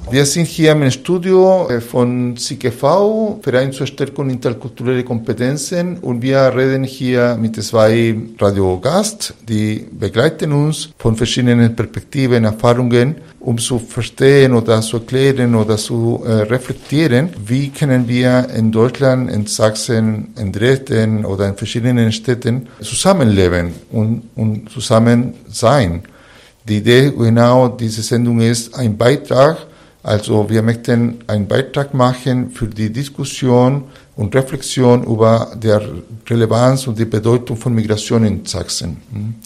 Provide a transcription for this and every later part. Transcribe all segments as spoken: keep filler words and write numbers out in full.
Wir sind hier im Studio von C G V, Verein zur Stärkung interkultureller Kompetenzen, und wir reden hier mit zwei Radiogästen, die begleiten uns von verschiedenen Perspektiven, Erfahrungen, um zu verstehen oder zu erklären oder zu äh, reflektieren, wie können wir in Deutschland, in Sachsen, in Dresden oder in verschiedenen Städten zusammenleben und, und zusammen sein. Die Idee genau dieser Sendung ist ein Beitrag. Also wir möchten einen Beitrag machen für die Diskussion und Reflexion über die Relevanz und die Bedeutung von Migration in Sachsen.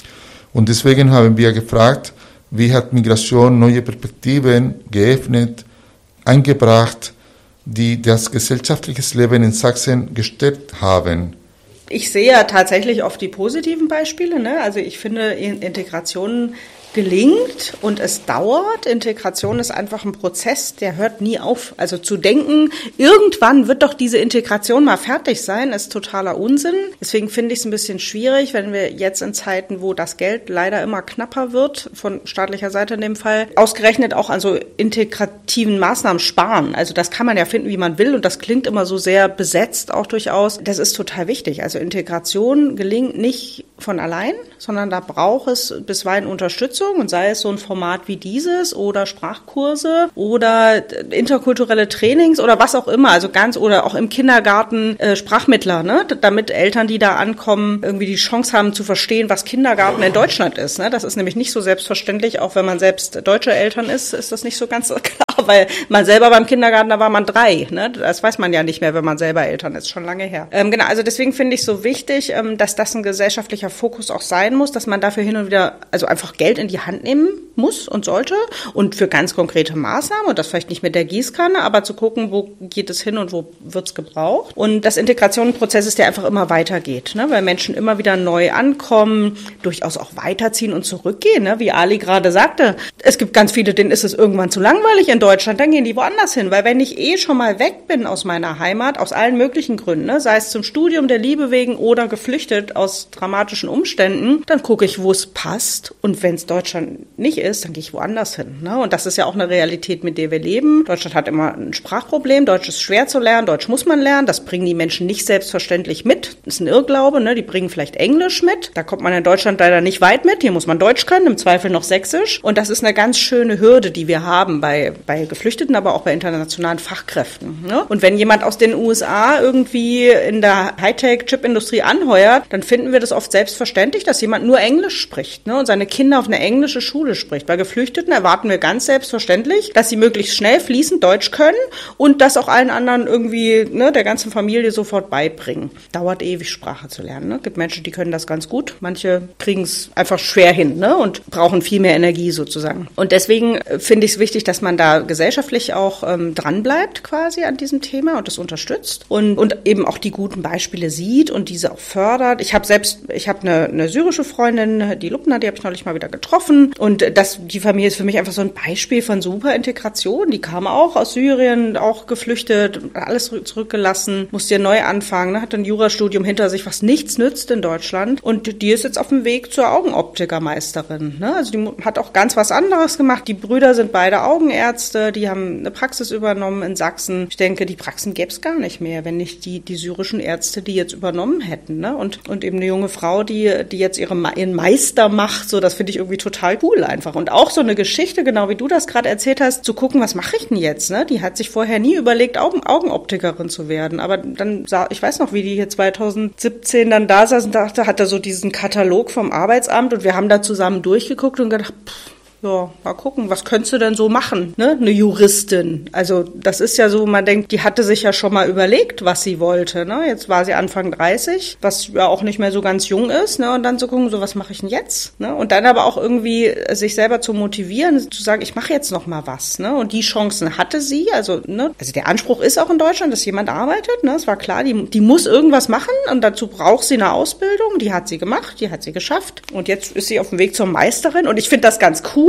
Und deswegen haben wir gefragt, wie hat Migration neue Perspektiven geöffnet, eingebracht, die das gesellschaftliche Leben in Sachsen gestärkt haben. Ich sehe ja tatsächlich oft die positiven Beispiele, ne? Also ich finde, Integration gelingt und es dauert. Integration ist einfach ein Prozess, der hört nie auf. Also zu denken, irgendwann wird doch diese Integration mal fertig sein, ist totaler Unsinn. Deswegen finde ich es ein bisschen schwierig, wenn wir jetzt in Zeiten, wo das Geld leider immer knapper wird, von staatlicher Seite in dem Fall, ausgerechnet auch an so integrativen Maßnahmen sparen. Also das kann man ja finden, wie man will, und das klingt immer so sehr besetzt auch durchaus. Das ist total wichtig. Also Integration gelingt nicht von allein, sondern da braucht es bisweilen Unterstützung, und sei es so ein Format wie dieses oder Sprachkurse oder interkulturelle Trainings oder was auch immer, also ganz, oder auch im Kindergarten äh, Sprachmittler, ne, damit Eltern, die da ankommen, irgendwie die Chance haben zu verstehen, was Kindergarten in Deutschland ist, ne. Das ist nämlich nicht so selbstverständlich, auch wenn man selbst deutsche Eltern ist, ist das nicht so ganz klar, weil man selber beim Kindergarten, da war man drei, ne, das weiß man ja nicht mehr, wenn man selber Eltern ist, schon lange her. Ähm, genau, also deswegen finde ich so wichtig, ähm, dass das ein gesellschaftlicher Fokus auch sein muss, dass man dafür hin und wieder, also einfach Geld in die Hand nehmen muss und sollte, und für ganz konkrete Maßnahmen, und das vielleicht nicht mit der Gießkanne, aber zu gucken, wo geht es hin und wo wird es gebraucht. Und das Integrationsprozess ist, der einfach immer weitergeht, ne? Weil Menschen immer wieder neu ankommen, durchaus auch weiterziehen und zurückgehen, ne? Wie Ali gerade sagte, es gibt ganz viele, denen ist es irgendwann zu langweilig in Deutschland, dann gehen die woanders hin, weil wenn ich eh schon mal weg bin aus meiner Heimat, aus allen möglichen Gründen, ne? Sei es zum Studium, der Liebe wegen oder geflüchtet aus dramatischen Umständen, dann gucke ich, wo es passt, und wenn es Deutschland nicht ist, dann gehe ich woanders hin, ne? Und das ist ja auch eine Realität, mit der wir leben. Deutschland hat immer ein Sprachproblem, Deutsch ist schwer zu lernen, Deutsch muss man lernen, das bringen die Menschen nicht selbstverständlich mit, das ist ein Irrglaube, ne? Die bringen vielleicht Englisch mit, da kommt man in Deutschland leider nicht weit mit, hier muss man Deutsch können, im Zweifel noch Sächsisch, und das ist eine ganz schöne Hürde, die wir haben bei, bei Geflüchteten, aber auch bei internationalen Fachkräften, ne? Und wenn jemand aus den U S A irgendwie in der Hightech-Chip-Industrie anheuert, dann finden wir das oft selbstverständlich, dass jemand nur Englisch spricht, ne? Und seine Kinder auf eine englische Schule spricht. Bei Geflüchteten erwarten wir ganz selbstverständlich, dass sie möglichst schnell fließend Deutsch können und das auch allen anderen irgendwie, ne, der ganzen Familie sofort beibringen. Dauert ewig, Sprache zu lernen, ne? Gibt Menschen, die können das ganz gut. Manche kriegen es einfach schwer hin, ne, und brauchen viel mehr Energie sozusagen. Und deswegen finde ich es wichtig, dass man da gesellschaftlich auch ähm, dranbleibt quasi an diesem Thema und das unterstützt und, und eben auch die guten Beispiele sieht und diese auch fördert. Ich habe selbst, ich habe eine, eine syrische Freundin, die Lubna, die habe ich neulich mal wieder getroffen, und das, die Familie ist für mich einfach so ein Beispiel von super Integration. Die kam auch aus Syrien, auch geflüchtet, alles zurückgelassen, musste ja neu anfangen, ne, hat ein Jurastudium hinter sich, was nichts nützt in Deutschland, und die ist jetzt auf dem Weg zur Augenoptikermeisterin, ne? Also die hat auch ganz was anderes gemacht. Die Brüder sind beide Augenärzte, die haben eine Praxis übernommen in Sachsen. Ich denke, die Praxen gäbe es gar nicht mehr, wenn nicht die, die syrischen Ärzte die jetzt übernommen hätten, ne? Und, und eben eine junge Frau, die, die jetzt ihre, ihren Meister macht, so, das finde ich irgendwie total cool einfach. Und auch so eine Geschichte, genau wie du das gerade erzählt hast, zu gucken, was mache ich denn jetzt, ne? Die hat sich vorher nie überlegt, Augen, Augenoptikerin zu werden. Aber dann sah, ich weiß noch, wie die hier zweitausendsiebzehn dann da saß und dachte, hatte so diesen Katalog vom Arbeitsamt, und wir haben da zusammen durchgeguckt und gedacht, pff, ja, mal gucken, was könntest du denn so machen, ne? Eine Juristin. Also das ist ja so, man denkt, die hatte sich ja schon mal überlegt, was sie wollte, ne? Jetzt war sie Anfang dreißig, was ja auch nicht mehr so ganz jung ist, ne? Und dann zu gucken, so, was mache ich denn jetzt, ne? Und dann aber auch irgendwie sich selber zu motivieren, zu sagen, ich mache jetzt noch mal was, ne? Und die Chancen hatte sie, also, ne? Also der Anspruch ist auch in Deutschland, dass jemand arbeitet, ne? Es war klar, die, die muss irgendwas machen, und dazu braucht sie eine Ausbildung, die hat sie gemacht, die hat sie geschafft, und jetzt ist sie auf dem Weg zur Meisterin, und ich finde das ganz cool,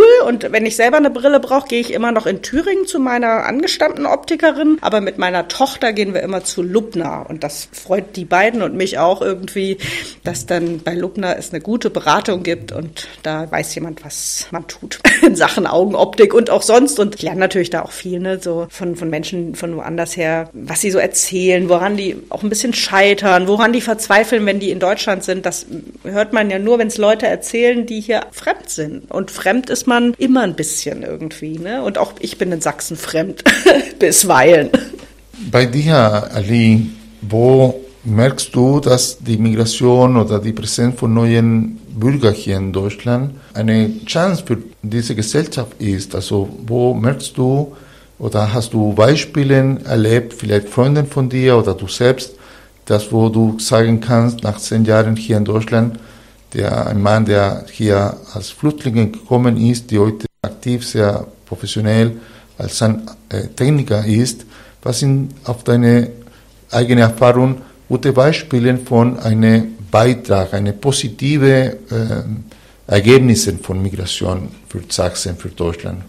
cool. Und wenn ich selber eine Brille brauche, gehe ich immer noch in Thüringen zu meiner angestammten Optikerin. Aber mit meiner Tochter gehen wir immer zu Lubner. Und das freut die beiden und mich auch irgendwie, dass dann bei Lubner es eine gute Beratung gibt. Und da weiß jemand, was man tut in Sachen Augenoptik und auch sonst. Und ich lerne natürlich da auch viel, ne, so von, von Menschen von woanders her, was sie so erzählen, woran die auch ein bisschen scheitern, woran die verzweifeln, wenn die in Deutschland sind. Das hört man ja nur, wenn es Leute erzählen, die hier fremd sind. Und fremd ist man immer ein bisschen irgendwie, ne? Und auch ich bin in Sachsen fremd, bisweilen. Bei dir, Ali, wo merkst du, dass die Migration oder die Präsenz von neuen Bürgern hier in Deutschland eine Chance für diese Gesellschaft ist? Also wo merkst du oder hast du Beispiele erlebt, vielleicht Freunde von dir oder du selbst, das wo du sagen kannst, nach zehn Jahren hier in Deutschland, der ein Mann, der hier als Flüchtling gekommen ist, die heute aktiv, sehr professionell als ein äh, Techniker ist, was sind auf deine eigene Erfahrung gute Beispiele von einem Beitrag, eine positive äh, Ergebnisse von Migration für Sachsen, für Deutschland?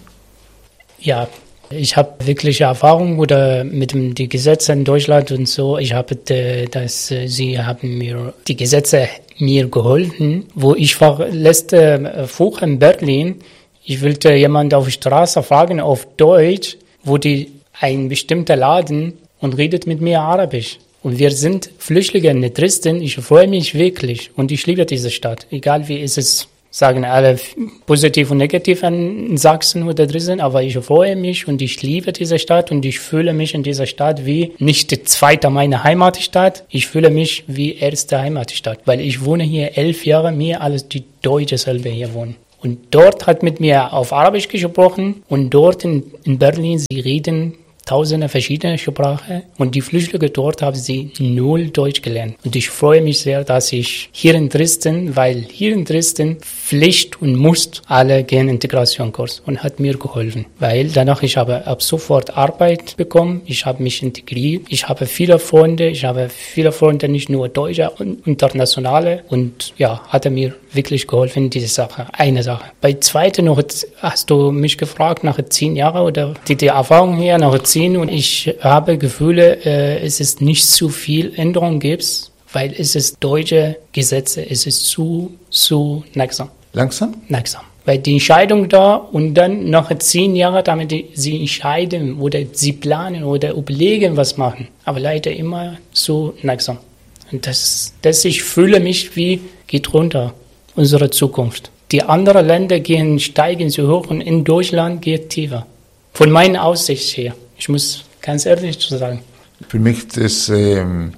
Ja, ich habe wirkliche Erfahrung oder mit dem, die Gesetze in Deutschland und so. Ich habe, dass sie haben mir die Gesetze mir geholfen, wo ich war letzte Woche in Berlin. Ich wollte jemand auf der Straße fragen auf Deutsch, wo die ein bestimmter Laden und redet mit mir Arabisch. Und wir sind Flüchtlinge in Dresden. Ich freue mich wirklich und ich liebe diese Stadt. Egal wie ist es, sagen alle positiv und negativ an Sachsen oder Dresden, aber ich freue mich und ich liebe diese Stadt und ich fühle mich in dieser Stadt wie nicht die zweite meine Heimatstadt. Ich fühle mich wie erste Heimatstadt, weil ich wohne hier elf Jahre mehr als die Deutsche selber hier wohnen. Und dort hat mit mir auf Arabisch gesprochen und dort in, in Berlin, sie reden tausende verschiedene Sprachen und die Flüchtlinge dort haben sie null Deutsch gelernt. Und ich freue mich sehr, dass ich hier in Dresden, weil hier in Dresden Pflicht und muss alle gehen Integrationskurs und hat mir geholfen. Weil danach ich habe ab sofort Arbeit bekommen, ich habe mich integriert, ich habe viele Freunde, ich habe viele Freunde, nicht nur Deutsche und internationale und ja, hat er mir wirklich geholfen, diese Sache, eine Sache. Bei zweite noch, hast du mich gefragt, nach zehn Jahren oder die, die Erfahrung hier, nach zehn und ich habe Gefühle, äh, es ist nicht zu viel Änderung gibt, weil es ist deutsche Gesetze, es ist zu, zu langsam. Langsam? Langsam. Weil die Entscheidung da und dann nach zehn Jahren, damit die, sie entscheiden oder sie planen oder überlegen, was machen. Aber leider immer so langsam. Und das, das ich fühle mich wie, geht runter, unsere Zukunft. Die anderen Länder gehen, steigen so hoch und in Deutschland geht tiefer. Von meiner Aussicht her. Ich muss ganz ehrlich sagen. Für mich das, ähm,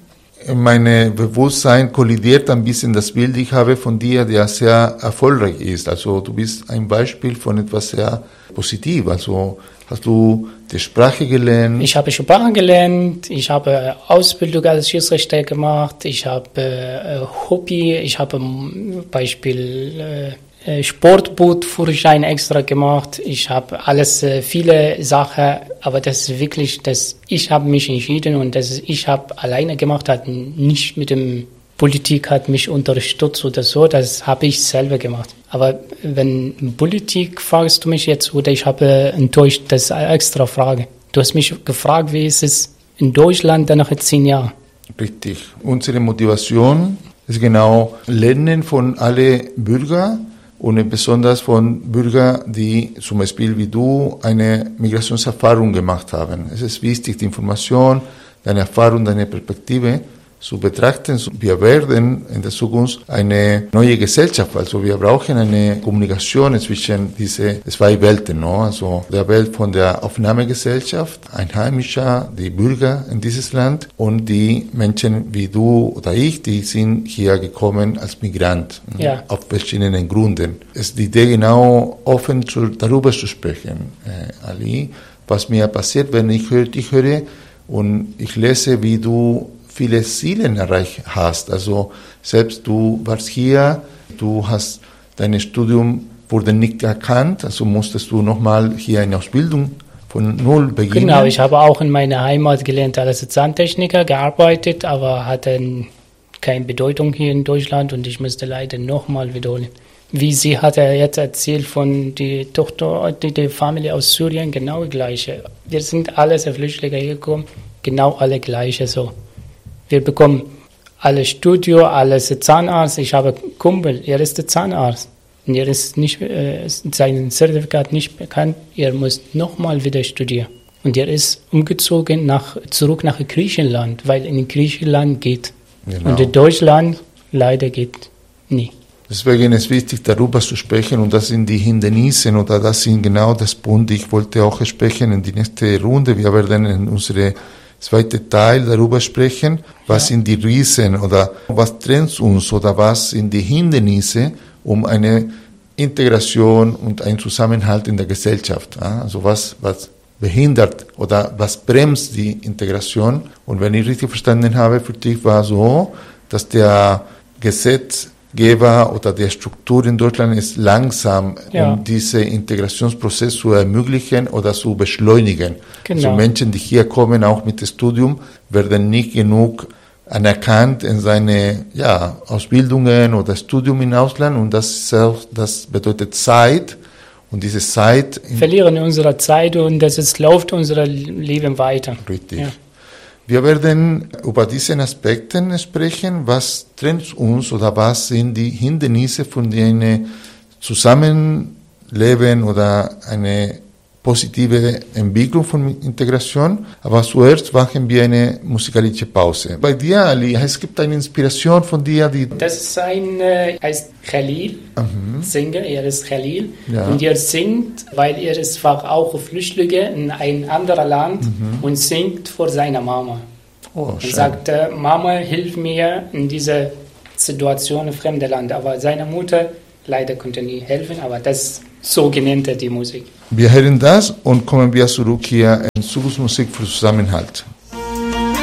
mein Bewusstsein kollidiert ein bisschen das Bild, das ich habe von dir, der sehr erfolgreich ist. Also du bist ein Beispiel von etwas sehr positiv. Also hast du die Sprache gelernt? Ich habe Sprache gelernt, ich habe Ausbildung als Schiedsrichter gemacht, ich habe äh, Hobby, ich habe Beispiel äh, Sportbootführerschein extra gemacht. Ich habe alles, äh, viele Sachen, aber das ist wirklich, das, ich habe mich entschieden und das ich habe alleine gemacht, hat nicht mit dem Politik hat mich unterstützt oder so, das habe ich selber gemacht. Aber wenn Politik fragst du mich jetzt oder ich habe enttäuscht, das ist eine extra Frage. Du hast mich gefragt, wie ist es in Deutschland nach zehn Jahren? Richtig. Unsere Motivation ist genau Lernen von allen Bürgern. Und besonders von Bürgern, die zum Beispiel wie du eine Migrationserfahrung gemacht haben. Es ist wichtig, die Information, deine Erfahrung, deine Perspektive zu betrachten. Wir werden in der Zukunft eine neue Gesellschaft, also wir brauchen eine Kommunikation zwischen diese zwei Welten, no? Also der Welt von der Aufnahmegesellschaft, Einheimischer, die Bürger in dieses Land und die Menschen wie du oder ich, die sind hier gekommen als Migrant, ja. Auf verschiedenen Gründen. Es ist die Idee, genau offen zu, darüber zu sprechen, äh, Ali, was mir passiert, wenn ich höre, ich höre und ich lese, wie du viele Ziele erreicht hast. Also selbst du warst hier, du hast dein Studium wurde nicht erkannt, also musstest du nochmal hier eine Ausbildung von null beginnen. Genau, ich habe auch in meiner Heimat gelernt als Zahntechniker gearbeitet, aber hatte keine Bedeutung hier in Deutschland und ich musste leider nochmal wiederholen. wie sie hat er jetzt erzählt von der Tochter, die, die Familie aus Syrien, genau das Gleiche. Wir sind alle Flüchtlinge hier gekommen, genau alle Gleiche so. Wir bekommen alle Studio, alles Zahnarzt. Ich habe einen Kumpel, er ist der Zahnarzt. Und er ist nicht, äh, sein Zertifikat nicht bekannt. Er muss nochmal wieder studieren. Und er ist umgezogen nach, zurück nach Griechenland, weil in Griechenland geht. Genau. Und in Deutschland leider geht nie. Deswegen ist es wichtig, darüber zu sprechen, und das sind die Hindernisse, oder das sind genau das Punkt, ich wollte auch sprechen in die nächste Runde. Wir werden in unsere zweite Teil darüber sprechen, was ja. sind die Riesen oder was trennt uns oder was sind die Hindernisse, um eine Integration und einen Zusammenhalt in der Gesellschaft. Also was, was behindert oder was bremst die Integration. Und wenn ich richtig verstanden habe, für dich war so, dass der Gesetzgeber oder der Struktur in Deutschland ist langsam, ja. um diesen Integrationsprozess zu ermöglichen oder zu beschleunigen. Genau. Also Menschen, die hier kommen, auch mit dem Studium, werden nicht genug anerkannt in seine ja, Ausbildungen oder Studium im Ausland, und das, das bedeutet Zeit, und diese Zeit... Verlieren unsere Zeit, und das ist, läuft unser Leben weiter. Richtig. Ja. Wir werden über diese Aspekte sprechen, was trennt uns oder was sind die Hindernisse von denen Zusammenleben oder eine positive Entwicklung von Integration. Aber zuerst machen wir eine musikalische Pause. Bei dir, Ali, es gibt eine Inspiration von dir, die... Das ist ein, äh, heißt Khalil, mhm. Sänger, er ist Khalil. Ja. Und er singt, weil er ist auch Flüchtlinge in ein anderes Land, mhm. und singt vor seiner Mama. Oh, und sagt, äh, Mama, hilf mir in dieser Situation im fremden Land. Aber seine Mutter leider konnte nie helfen, aber das so genannt die Musik. Wir hören das und kommen wir zurück hier in Zulu's Musik für Zusammenhalt.